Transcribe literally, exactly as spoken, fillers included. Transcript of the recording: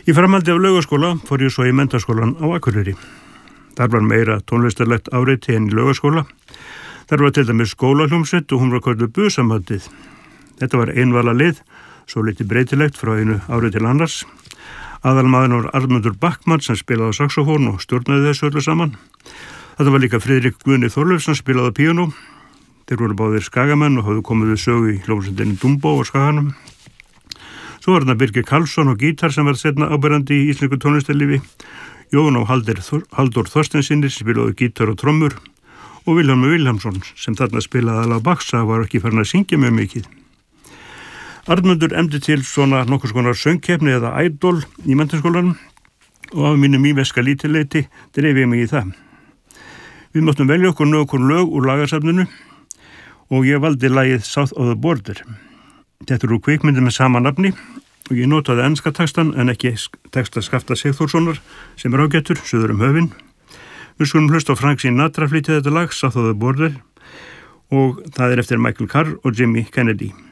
Í framhaldi af Laugaskóla fór ég svo í menntaskólan á Akureyri. Þar var meira tónlistarlegt áreiti en í Laugaskóla. Þar var til dæmis skólahljómsveit og hún var kölluð Busamhaldið. Þetta var einvala lið, svo litið breytilegt frá einu árið til annars. Aðalmaðurinn var Arnmundur Backmann sem spilaði á saxofón og stjórnaði þessu öllu saman. Þetta var líka Friðrik Guðni Þorleifsson sem spilaði á píanó. Þeir voru báðir skagamenn og hafðu komið við sögu í hljómsveitinni Dumbo og Skaganum. Svo var þarna Birgir Karlsson og gítar sem var seinna áberandi í íslensku tónlistarlífi. Jón og Halldór Þorsteinsinni sem spilaði gítar og trommur og Vilhjálmur Vilhjálmsson sem þarna spilaði aðallega baksa var ekki farin að syngja mjög mikið. Arnmundur efndi til svona nokkurs konar söngkeppni eða idol í menntaskólanum og af mínu mýveska lítileiti dreif ég mig í það. Við máttum velja okkur nokkur lög úr lagarsafninu og ég valdi lagið South of the Border. Þetta eru kvikmyndir með sama nafni og ég notaði enska textan en ekki texta Skafta Sigþórssonar sem er ágættur, suður um höfin. Við skulum hlusta á Frank Sinatra flytja þetta lag, South of the Border, og það er eftir Michael Carr og Jimmy Kennedy.